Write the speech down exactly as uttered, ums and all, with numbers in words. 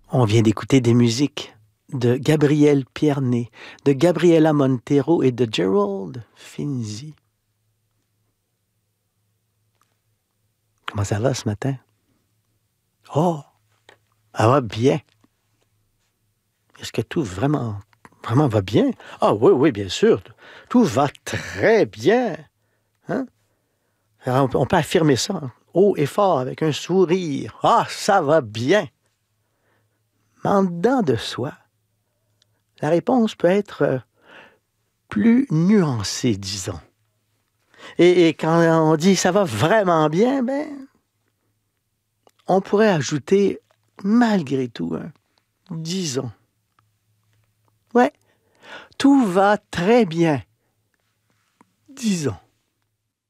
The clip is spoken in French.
On vient d'écouter des musiques de Gabriel Pierné, de Gabriela Montero et de Gerald Finzi. Comment ça va ce matin? Oh, ça va bien. Est-ce que tout vraiment, vraiment va bien? Ah oui, oui, bien sûr. Tout va très bien. Hein? Alors, on peut affirmer ça, hein, haut et fort, avec un sourire. Ah, ça va bien. Mais en dedans de soi, la réponse peut être euh, plus nuancée, disons. Et, et quand on dit ça va vraiment bien, ben, on pourrait ajouter malgré tout, hein, disons. Ouais, tout va très bien, disons.